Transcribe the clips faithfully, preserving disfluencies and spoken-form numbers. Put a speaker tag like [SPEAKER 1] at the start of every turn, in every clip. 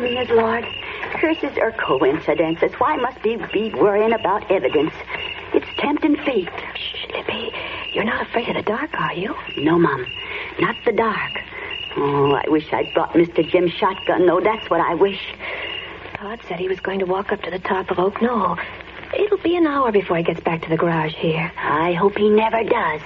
[SPEAKER 1] me as Lord. Curses are coincidences. Why must we be worrying about evidence? It's tempting fate.
[SPEAKER 2] Shh, Libby. You're not afraid of the dark, are you?
[SPEAKER 1] No, Mom. Not the dark. Oh, I wish I'd brought Mister Jim's shotgun. No, that's what I wish.
[SPEAKER 2] Todd said he was going to walk up to the top of Oak Knoll. It'll be an hour before he gets back to the garage here.
[SPEAKER 1] I hope he never does.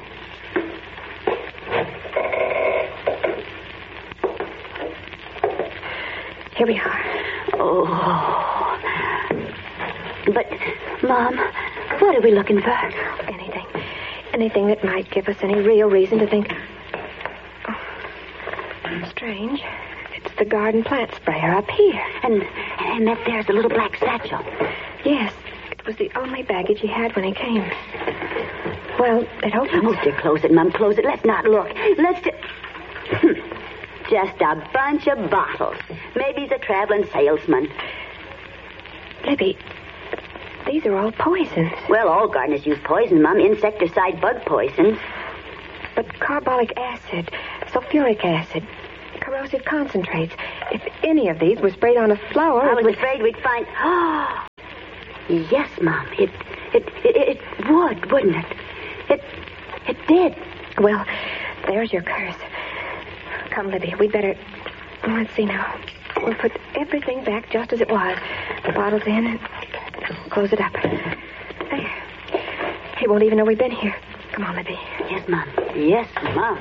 [SPEAKER 2] Here we are.
[SPEAKER 1] Oh. But, Mom, what are we looking for?
[SPEAKER 2] Anything. Anything that might give us any real reason to think... Oh. Strange. It's the garden plant sprayer up here.
[SPEAKER 1] And, and that there's a little black satchel.
[SPEAKER 2] Yes. It was the only baggage he had when he came. Well, it opens.
[SPEAKER 1] Oh, dear, close it, Mom. Close it. Let's not look. Let's... Ju- Just a bunch of bottles. Maybe he's a traveling salesman.
[SPEAKER 2] Libby, these are all poisons.
[SPEAKER 1] Well, all gardeners use poison, Mom. Insecticide, bug poisons.
[SPEAKER 2] But carbolic acid, sulfuric acid, corrosive concentrates. If any of these were sprayed on a flower...
[SPEAKER 1] I was
[SPEAKER 2] would...
[SPEAKER 1] afraid we'd find... Oh, yes, Mom. It, it, it, it would, wouldn't it? It, it did.
[SPEAKER 2] Well, there's your curse. Come, Libby, we'd better... Let's see now. We'll put everything back just as it was. The bottles in and close it up. There. He won't even know we've been here. Come on, Libby.
[SPEAKER 1] Yes, Mom. Yes, Mom.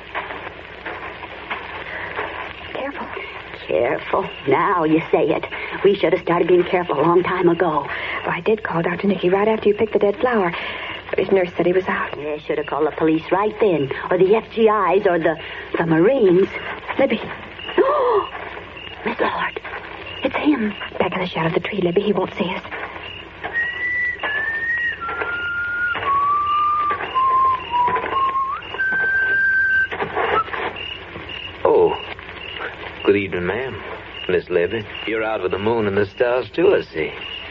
[SPEAKER 2] Careful.
[SPEAKER 1] Careful. Now you say it. We should have started being careful a long time ago.
[SPEAKER 2] Well, I did call Doctor Nicky right after you picked the dead flower. But his nurse said he was out.
[SPEAKER 1] Yeah, should have called the police right then. Or the F G Is or the, the Marines.
[SPEAKER 2] Libby.
[SPEAKER 1] Oh, Miss Lord. It's him.
[SPEAKER 2] Back in the shadow of the tree, Libby. He won't see us.
[SPEAKER 3] Oh. Good evening, ma'am. Miss Libby. You're out with the moon and the stars, too, I see.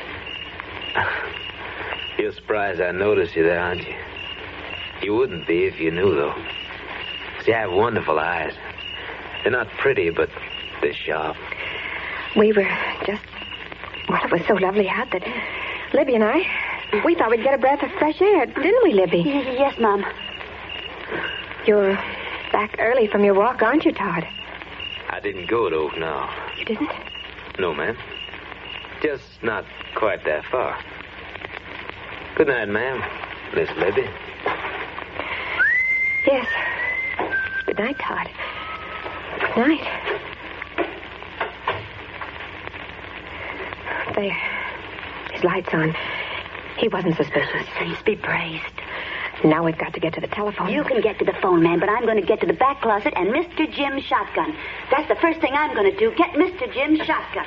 [SPEAKER 3] You're surprised I noticed you there, aren't you? You wouldn't be if you knew, though. See, I have wonderful eyes. They're not pretty, but they're sharp.
[SPEAKER 2] We were just... Well, it was so lovely out that Libby and I, we thought we'd get a breath of fresh air, didn't we, Libby?
[SPEAKER 1] Yes, Mom.
[SPEAKER 2] You're back early from your walk, aren't you, Todd?
[SPEAKER 3] I didn't go to Oak Knoll.
[SPEAKER 2] You didn't?
[SPEAKER 3] No, ma'am. Just not quite that far. Good night, ma'am. Miss Libby.
[SPEAKER 2] Yes. Good night, Todd. Good night. There. His light's on. He wasn't suspicious.
[SPEAKER 1] Saints be praised.
[SPEAKER 2] Now we've got to get to the telephone.
[SPEAKER 1] You can get to the phone, man, but I'm going to get to the back closet and Mister Jim's shotgun. That's the first thing I'm going to do. Get Mister Jim's shotgun.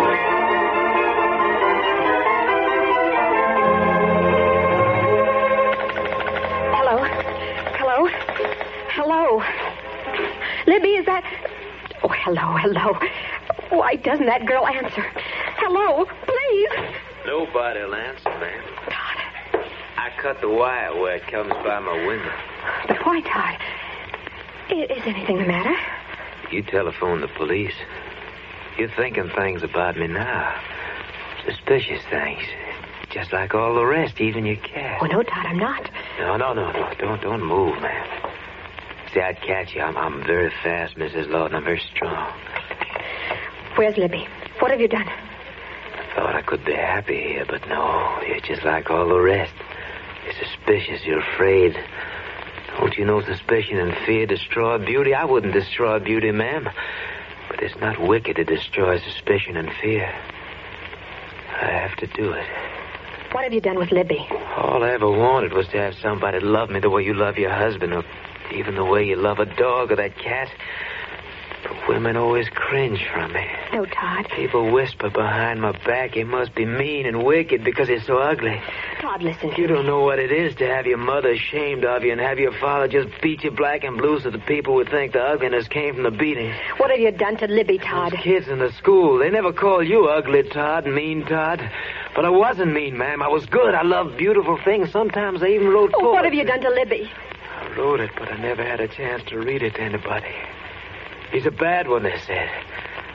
[SPEAKER 2] Hello? Hello? Hello? Libby, is that... Oh, hello, hello. Why doesn't that girl answer? Hello, please.
[SPEAKER 3] Nobody'll answer, ma'am.
[SPEAKER 2] Todd.
[SPEAKER 3] I cut the wire where it comes by my window.
[SPEAKER 2] But why, Todd? I- Is anything the matter?
[SPEAKER 3] You telephoned the police. You're thinking things about me now. Suspicious things. Just like all the rest, even your cat.
[SPEAKER 2] Oh, no, Todd, I'm not.
[SPEAKER 3] No, no, no, no. Don't, don't move, ma'am. See, I'd catch you. I'm, I'm very fast, Missus Lawton. I'm very strong.
[SPEAKER 2] Where's Libby? What have you done?
[SPEAKER 3] I thought I could be happy here, but no. You're just like all the rest. You're suspicious. You're afraid. Don't you know suspicion and fear destroy beauty? I wouldn't destroy beauty, ma'am. But it's not wicked to destroy suspicion and fear. I have to do it.
[SPEAKER 2] What have you done with Libby?
[SPEAKER 3] All I ever wanted was to have somebody love me the way you love your husband, or even the way you love a dog or that cat. But women always cringe from me.
[SPEAKER 2] No, Todd.
[SPEAKER 3] People whisper behind my back he must be mean and wicked because he's so ugly.
[SPEAKER 2] Todd, listen to
[SPEAKER 3] You
[SPEAKER 2] me.
[SPEAKER 3] don't know what it is to have your mother ashamed of you and have your father just beat you black and blue so the people would think the ugliness came from the beating.
[SPEAKER 2] What have you done to Libby, Todd?
[SPEAKER 3] Those kids in the school, they never call you ugly, Todd, mean, Todd. But I wasn't mean, ma'am. I was good. I loved beautiful things. Sometimes I even wrote
[SPEAKER 2] Oh,
[SPEAKER 3] poetry.
[SPEAKER 2] what have you done to Libby?
[SPEAKER 3] I wrote it, but I never had a chance to read it to anybody. He's a bad one, they said. So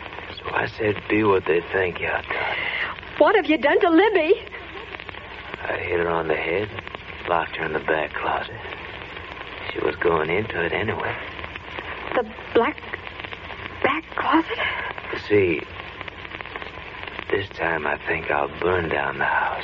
[SPEAKER 3] I said be what they think you are.
[SPEAKER 2] What have you done to Libby?
[SPEAKER 3] I hit her on the head, locked her in the back closet. She was going into it anyway.
[SPEAKER 2] The black back closet?
[SPEAKER 3] You see, this time I think I'll burn down the house.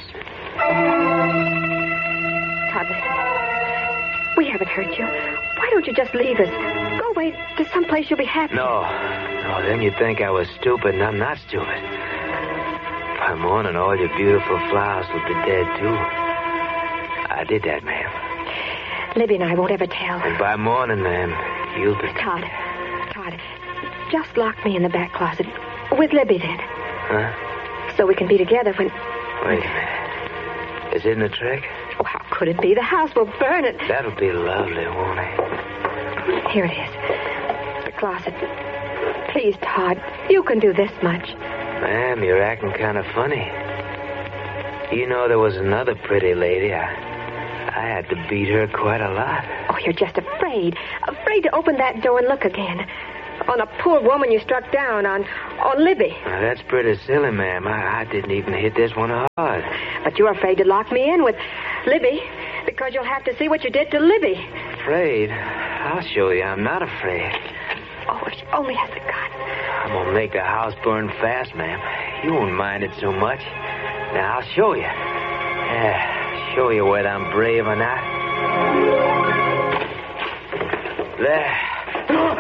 [SPEAKER 2] Todd, we haven't hurt you. Why don't you just leave us? Go away to some place you'll be happy.
[SPEAKER 3] No, no, then you'd think I was stupid, and I'm not stupid. By morning, all your beautiful flowers would be dead, too. I did that, ma'am.
[SPEAKER 2] Libby and I won't ever tell.
[SPEAKER 3] And by morning, ma'am, you'll be...
[SPEAKER 2] Todd, Todd, just lock me in the back closet. With Libby, then.
[SPEAKER 3] Huh?
[SPEAKER 2] So we can be together when...
[SPEAKER 3] Wait a minute. Is it in the trick?
[SPEAKER 2] Oh, how could it be? The house will burn it.
[SPEAKER 3] That'll be lovely, won't it?
[SPEAKER 2] Here it is. The closet. Please, Todd, you can do this much.
[SPEAKER 3] Ma'am, you're acting kind of funny. You know there was another pretty lady. I, I had to beat her quite a lot.
[SPEAKER 2] Oh, you're just afraid. Afraid to open that door and look again. On a poor woman you struck down, on on Libby.
[SPEAKER 3] Now, that's pretty silly, ma'am. I, I didn't even hit this one hard.
[SPEAKER 2] But you're afraid to lock me in with Libby because you'll have to see what you did to Libby.
[SPEAKER 3] Afraid? I'll show you I'm not afraid.
[SPEAKER 2] Oh, if she only has a gun.
[SPEAKER 3] I'm going to make the house burn fast, ma'am. You won't mind it so much. Now, I'll show you. Yeah, show you whether I'm brave or not. There.